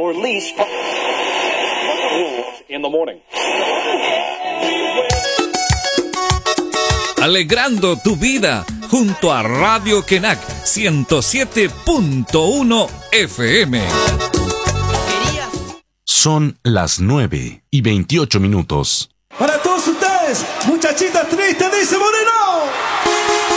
or lease in the morning. Alegrando tu vida junto a Radio Kenak 107.1 FM. Son las 9:28. Para todos ustedes, muchachitas tristes, dice Moreno.